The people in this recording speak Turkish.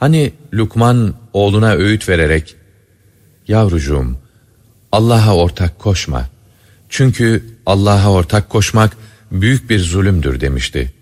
Hani Lukman oğluna öğüt vererek, "Yavrucuğum, Allah'a ortak koşma. Çünkü Allah'a ortak koşmak büyük bir zulümdür," demişti.